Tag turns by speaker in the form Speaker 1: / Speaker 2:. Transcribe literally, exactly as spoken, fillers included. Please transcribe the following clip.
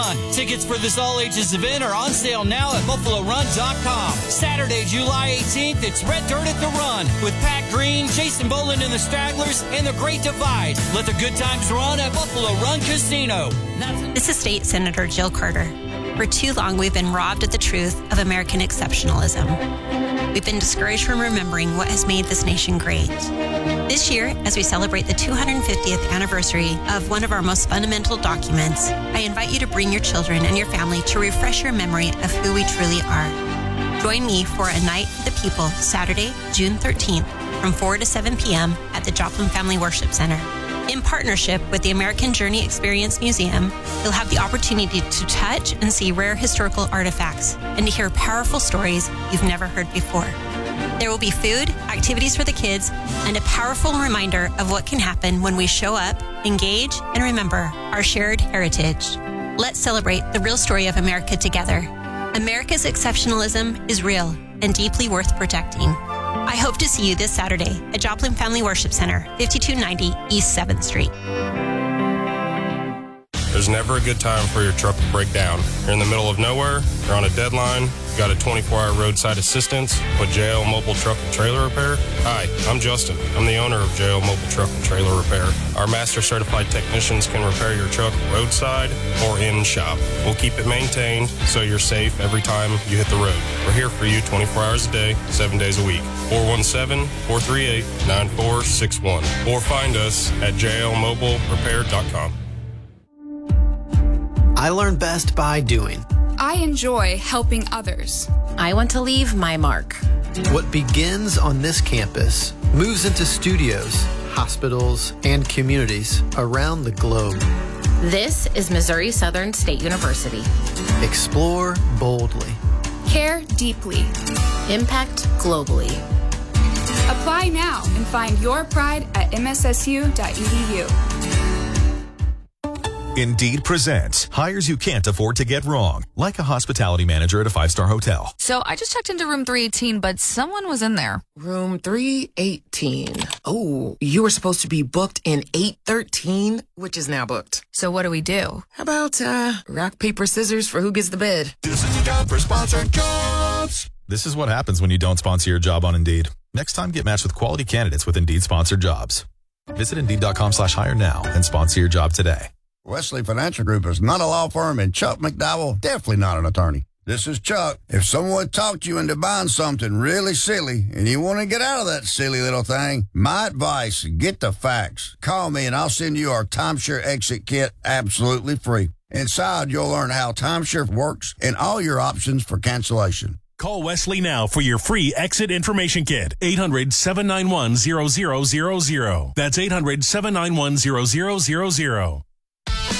Speaker 1: Tickets for this all-ages event are on sale now at buffalo run dot com. Saturday, July eighteenth, it's Red Dirt at the Run with Pat Green, Jason Boland and the Stragglers, and the Great Divide. Let the good times run at Buffalo Run Casino.
Speaker 2: This is State Senator Jill Carter. For too long, we've been robbed of the truth of American exceptionalism. We've been discouraged from remembering what has made this nation great. This year, as we celebrate the two hundred fiftieth anniversary of one of our most fundamental documents, I invite you to bring your children and your family to refresh your memory of who we truly are. Join me for a night for the people, Saturday, June thirteenth, from four to seven p.m. at the Joplin Family Worship Center. In partnership with the American Journey Experience Museum, you'll have the opportunity to touch and see rare historical artifacts and to hear powerful stories you've never heard before. There will be food, activities for the kids, and a powerful reminder of what can happen when we show up, engage, and remember our shared heritage. Let's celebrate the real story of America together. America's exceptionalism is real and deeply worth protecting. I hope to see you this Saturday at Joplin Family Worship Center, fifty-two ninety East seventh Street.
Speaker 3: There's never a good time for your truck to break down. You're in the middle of nowhere, you're on a deadline, you got a twenty-four hour roadside assistance with J L Mobile Truck and Trailer Repair. Hi, I'm Justin. I'm the owner of J L Mobile Truck and Trailer Repair. Our master certified technicians can repair your truck roadside or in shop. We'll keep it maintained so you're safe every time you hit the road. We're here for you twenty-four hours a day, seven days a week. four one seven, four three eight, nine four six one or find us at j l mobile repair dot com.
Speaker 4: I learn best by doing.
Speaker 5: I enjoy helping others.
Speaker 6: I want to leave my mark.
Speaker 4: What begins on this campus moves into studios, hospitals, and communities around the globe.
Speaker 6: This is Missouri Southern State University.
Speaker 4: Explore boldly.
Speaker 5: Care deeply.
Speaker 6: Impact globally.
Speaker 5: Apply now and find your pride at m s s u dot e d u.
Speaker 7: Indeed presents hires you can't afford to get wrong, like a hospitality manager at a five-star hotel.
Speaker 8: So I just checked into room three eighteen, but someone was in there.
Speaker 9: Room three eighteen. Oh, you were supposed to be booked in eight thirteen, which is now booked.
Speaker 8: So what do we do?
Speaker 9: How about uh, rock, paper, scissors for who gets the bid?
Speaker 10: This is your job for sponsored jobs.
Speaker 7: This is what happens when you don't sponsor your job on Indeed. Next time, get matched with quality candidates with Indeed sponsored jobs. Visit Indeed.com slash hire now and sponsor your job today.
Speaker 10: Wesley Financial Group is not a law firm, and Chuck McDowell definitely not an attorney. This is Chuck. If someone talked you into buying something really silly and you want to get out of that silly little thing, my advice, get the facts. Call me and I'll send you our timeshare exit kit absolutely free. Inside, you'll learn how timeshare works and all your options for cancellation.
Speaker 11: Call Wesley now for your free exit information kit. eight hundred, seven nine one, zero zero zero zero. That's eight hundred, seven nine one, zero zero zero zero.